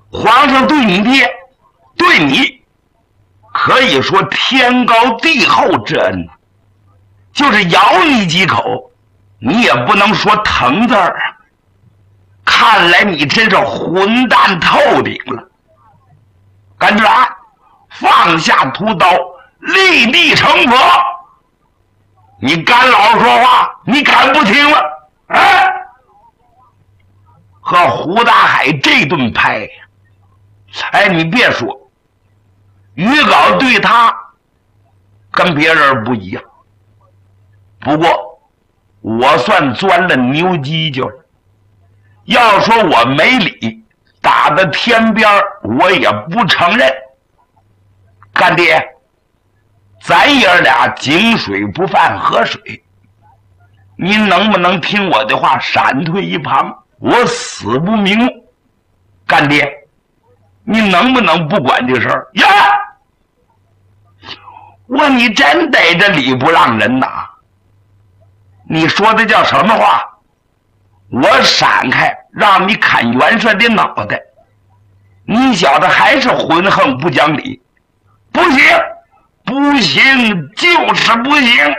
皇上对你爹，对你可以说天高地厚之恩，就是咬你几口，你也不能说疼字儿。看来你真是混蛋透顶了。甘之兰，放下屠刀，立地成佛。你敢老实说话，你敢不听了？哎，和胡大海这顿拍，哎，你别说，于皋对他跟别人不一样。不过我算钻了牛犄角了。要说我没理，打到天边我也不承认。干爹，咱爷俩井水不犯河水，您能不能听我的话，闪退一旁？我死不瞑目。干爹，你能不能不管这事儿呀？你真逮着理不让人呐？你说的叫什么话？我闪开，让你砍元帅的脑袋，你小子还是浑横不讲理。不行，不行，就是不行。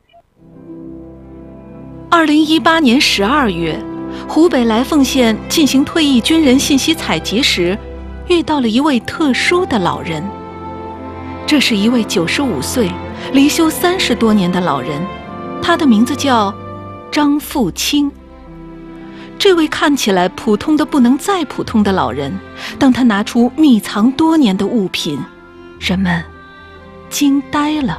2018年12月，湖北来凤县进行退役军人信息采集时，遇到了一位特殊的老人。这是一位95岁、离休30多年的老人，他的名字叫张富清。这位看起来普通的不能再普通的老人，当他拿出秘藏多年的物品，人们惊呆了。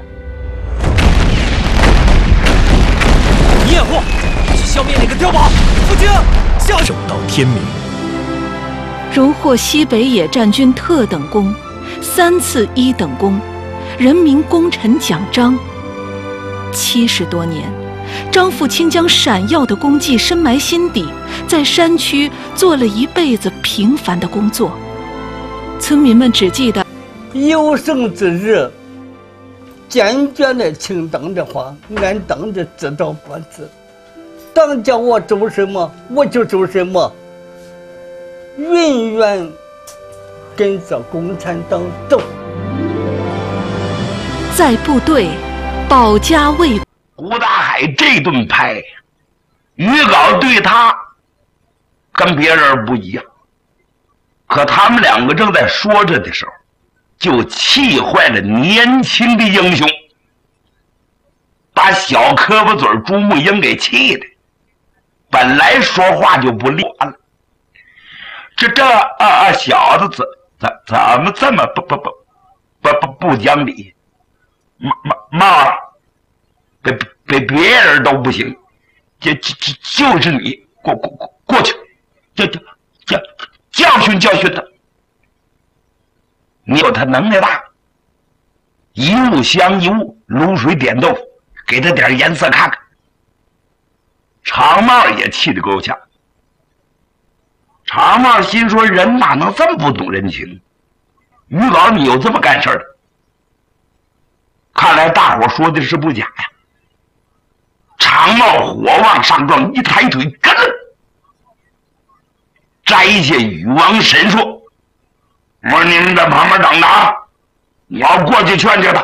验货，去消灭那个碉堡！父亲，下手到天明。 荣获西北野战军特等功、3次1等功、人民功臣奖章。70多年，张富清将闪耀的功绩深埋心底，在山区做了一辈子平凡的工作。村民们只记得有生之日，坚决的听党的话，按党的指导办事。党叫我做什么，我就做什么，永远跟着共产党走。 在部队保家卫国。 胡大海这顿拍，于皋对他跟别人不一样。可他们两个正在说着的时候，就气坏了年轻的英雄，把小磕巴嘴朱木英给气的，本来说话就不利了。这小子怎么这么不讲理？妈，别人都不行，就是你过去，教训他。你有他能耐大，一物降一物，卤水点豆腐，给他点颜色看看。长帽也气得够呛。长帽心说：人哪能这么不懂人情？于皋，你有这么干事的？看来大伙说的是不假呀。长帽火往上撞，一抬腿，咯楞摘下禹王神硕。我说你们在旁边等着啊，我要过去劝劝他。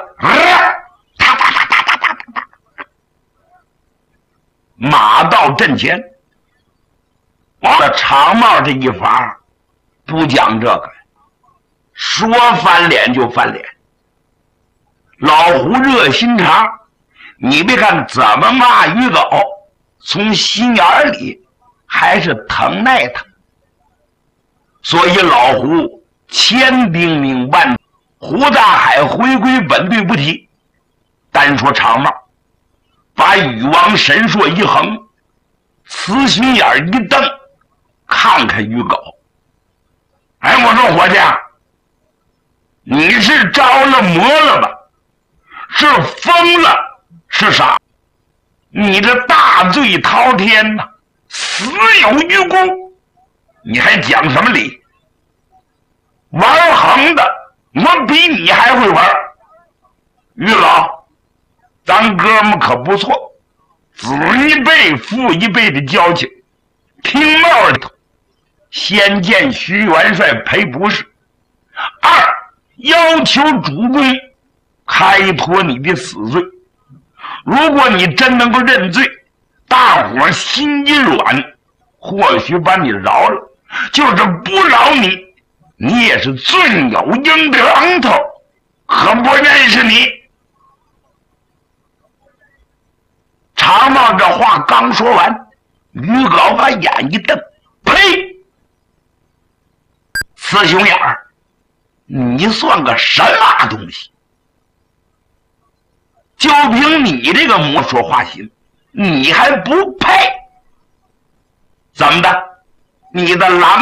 马到阵前，这长帽这一法不讲这个，说翻脸就翻脸。老胡热心肠，你别看怎么骂于皋，从心眼里还是疼爱他。所以老胡千叮咛万，胡大海回归本队不提，单说长帽，把禹王神硕一横，慈心眼一瞪，看看于皋。哎，我说伙计，你是着了魔了吧？是疯了？是啥？你这大罪滔天呐，死有余辜，你还讲什么理？玩横的，我比你还会玩。于老，咱哥们可不错，子一辈父一辈的交情，听帽里头先见徐元帅赔不是；二，要求主公开脱你的死罪。如果你真能够认罪，大伙心一软，或许把你饶了；就是不饶你，你也是罪有应得头，可不认识你。长茂这话刚说完，于敖把眼一瞪，呸！雌雄眼儿，你算个什么东西？就凭你这个魔说话型，你还不配？怎么的？你的狼